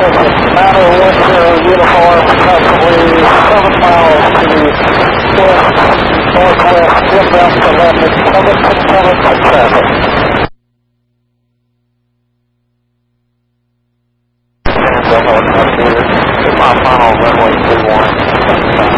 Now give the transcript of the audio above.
uniform, approximately 7 miles to the west-northwest, inbound to landing 767 traffic. My final runway 21.